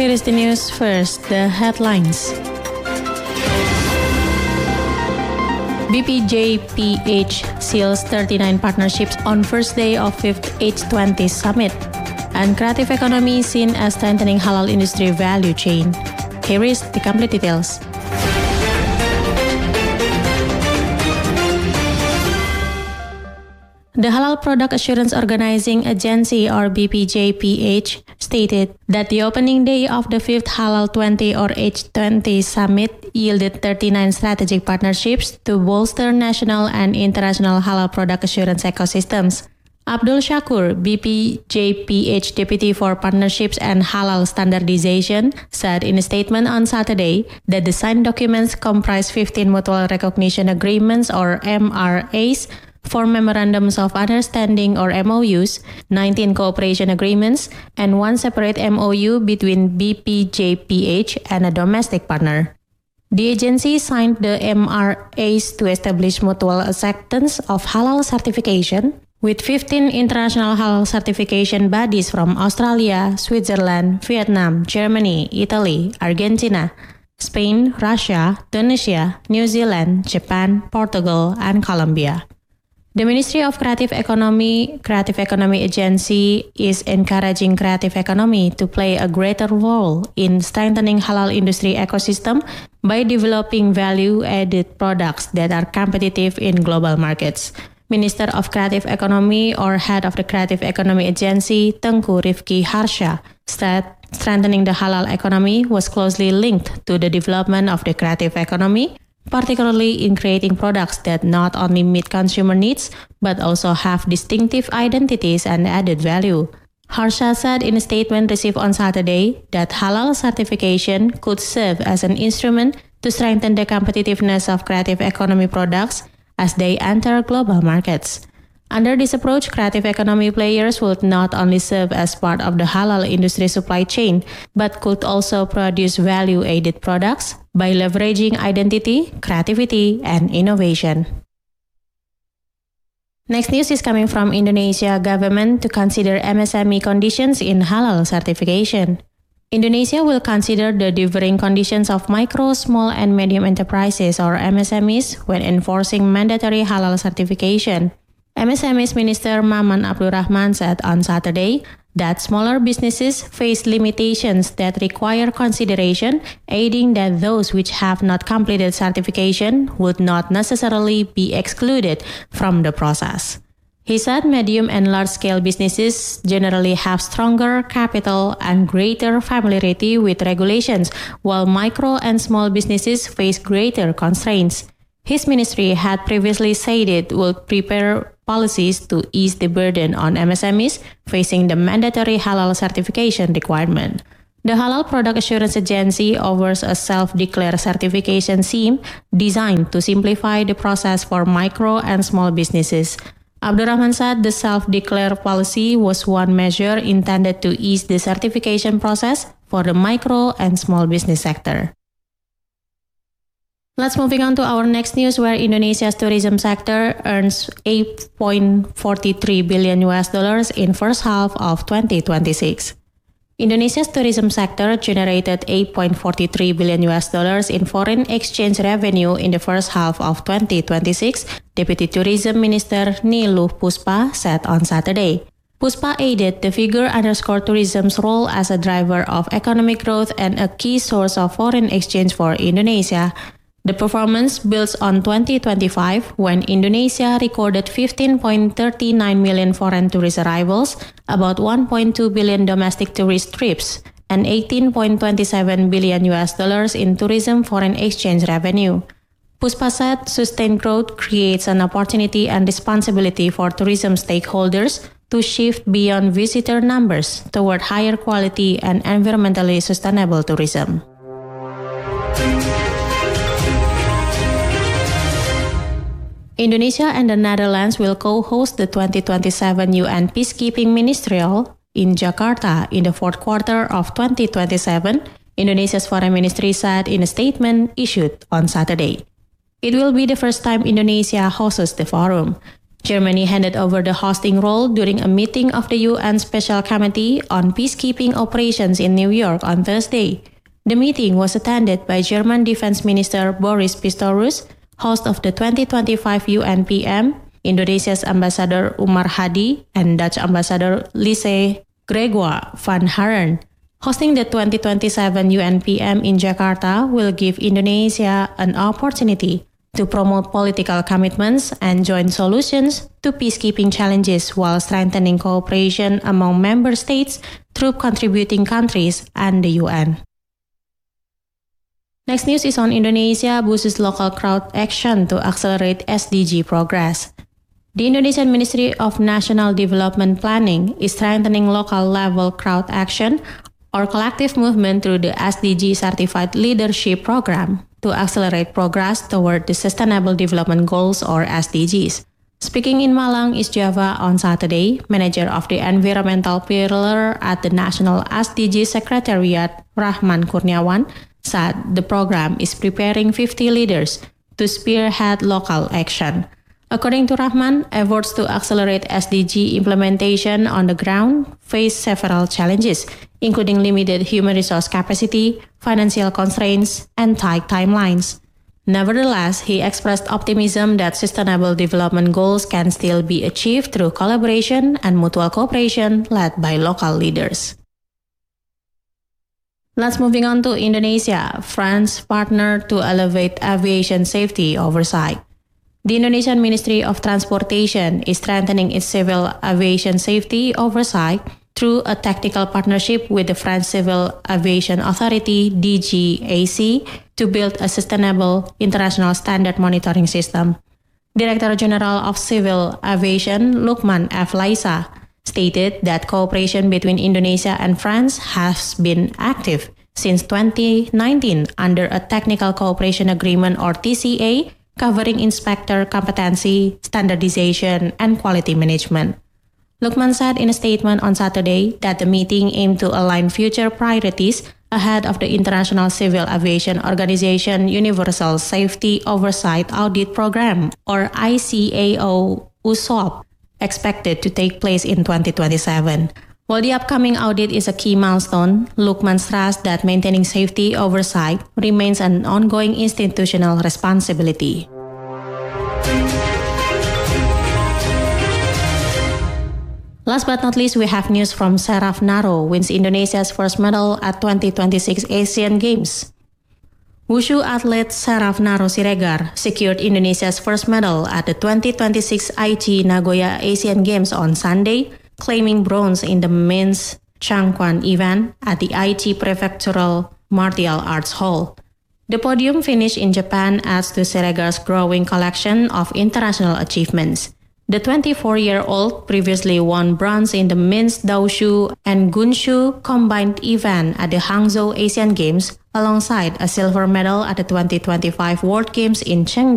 Here is the news first, the headlines. BPJPH seals 39 partnerships on first day of 5th H20 Summit. And creative economy seen as strengthening halal industry value chain. Here is the complete details. The Halal Product Assurance Organizing Agency, or BPJPH, stated that the opening day of the 5th Halal 20 or H20 Summit yielded 39 strategic partnerships to bolster national and international halal product assurance ecosystems. Abdul Shakur, BPJPH Deputy for Partnerships and Halal Standardization, said in a statement on Saturday that the signed documents comprise 15 Mutual Recognition Agreements, or MRAs, 4 Memorandums of Understanding, or MOUs, 19 Cooperation Agreements, and 1 separate MOU between BPJPH and a domestic partner. The agency signed the MRAs to establish mutual acceptance of halal certification with 15 international halal certification bodies from Australia, Switzerland, Vietnam, Germany, Italy, Argentina, Spain, Russia, Tunisia, New Zealand, Japan, Portugal, and Colombia. The Ministry of Creative Economy Agency is encouraging creative economy to play a greater role in strengthening halal industry ecosystem by developing value-added products that are competitive in global markets. Minister of Creative Economy, or Head of the Creative Economy Agency, Tengku Rifki Harsha, said strengthening the halal economy was closely linked to the development of the creative economy, particularly in creating products that not only meet consumer needs, but also have distinctive identities and added value. Harsha said in a statement received on Saturday that halal certification could serve as an instrument to strengthen the competitiveness of creative economy products as they enter global markets. Under this approach, creative economy players would not only serve as part of the halal industry supply chain, but could also produce value-added products by leveraging identity, creativity, and innovation. Next news is coming from Indonesia government to consider MSME conditions in halal certification. Indonesia will consider the differing conditions of micro, small, and medium enterprises, or MSMEs, when enforcing mandatory halal certification. MSMEs Minister Maman Abdurrahman said on Saturday that smaller businesses face limitations that require consideration, adding that those which have not completed certification would not necessarily be excluded from the process. He said medium and large-scale businesses generally have stronger capital and greater familiarity with regulations, while micro and small businesses face greater constraints. His ministry had previously said it would prepare policies to ease the burden on MSMEs facing the mandatory halal certification requirement. The Halal Product Assurance Agency offers a self-declare certification scheme designed to simplify the process for micro and small businesses. Abdurrahman said the self-declare policy was one measure intended to ease the certification process for the micro and small business sector. Let's moving on to our next news, where Indonesia's tourism sector earns $8.43 billion in first half of 2026. Indonesia's tourism sector generated $8.43 billion in foreign exchange revenue in the first half of 2026, Deputy Tourism Minister Niluh Puspa said on Saturday. Puspa added the figure underscored tourism's role as a driver of economic growth and a key source of foreign exchange for Indonesia. The performance builds on 2025, when Indonesia recorded 15.39 million foreign tourist arrivals, about $1.2 billion domestic tourist trips, and $18.27 billion in tourism foreign exchange revenue. Puspa said sustained growth creates an opportunity and responsibility for tourism stakeholders to shift beyond visitor numbers toward higher quality and environmentally sustainable tourism. Indonesia and the Netherlands will co-host the 2027 UN Peacekeeping Ministerial in Jakarta in the fourth quarter of 2027, Indonesia's foreign ministry said in a statement issued on Saturday. It will be the first time Indonesia hosts the forum. Germany handed over the hosting role during a meeting of the UN Special Committee on Peacekeeping Operations in New York on Thursday. The meeting was attended by German Defense Minister Boris Pistorius, host of the 2025 UNPM, Indonesia's Ambassador Umar Hadi, and Dutch Ambassador Lise Gregoire van Haren. Hosting the 2027 UNPM in Jakarta will give Indonesia an opportunity to promote political commitments and joint solutions to peacekeeping challenges while strengthening cooperation among member states, troop-contributing countries, and the UN. Next news is on Indonesia boosts local crowd action to accelerate SDG progress. The Indonesian Ministry of National Development Planning is strengthening local-level crowd action or collective movement through the SDG Certified Leadership Program to accelerate progress toward the Sustainable Development Goals or SDGs. Speaking in Malang, East Java on Saturday, manager of the environmental pillar at the National SDG Secretariat, Rahman Kurniawan, said the program is preparing 50 leaders to spearhead local action. According to Rahman, efforts to accelerate SDG implementation on the ground face several challenges, including limited human resource capacity, financial constraints, and tight timelines. Nevertheless, he expressed optimism that sustainable development goals can still be achieved through collaboration and mutual cooperation led by local leaders. Let's moving on to Indonesia. France partnered to elevate aviation safety oversight. The Indonesian Ministry of Transportation is strengthening its civil aviation safety oversight through a technical partnership with the French Civil Aviation Authority DGAC to build a sustainable international standard monitoring system. Director General of Civil Aviation Lukman F. Laisa stated that cooperation between Indonesia and France has been active since 2019 under a Technical Cooperation Agreement or TCA covering inspector competency, standardization, and quality management. Lukman said in a statement on Saturday that the meeting aimed to align future priorities ahead of the International Civil Aviation Organization Universal Safety Oversight Audit Program, or ICAO USOP, expected to take place in 2027. While the upcoming audit is a key milestone, Lukman stressed that maintaining safety oversight remains an ongoing institutional responsibility. Last but not least, we have news from Seraf Naro wins Indonesia's first medal at 2026 Asian Games. Wushu athlete Seraf Naro Siregar secured Indonesia's first medal at the 2026 Aichi Nagoya Asian Games on Sunday, claiming bronze in the men's Changquan event at the Aichi Prefectural Martial Arts Hall. The podium finish in Japan adds to Siregar's growing collection of international achievements. The 24-year-old previously won bronze in the men's Daoshu and Gunshu combined event at the Hangzhou Asian Games, alongside a silver medal at the 2025 World Games in Chengdu.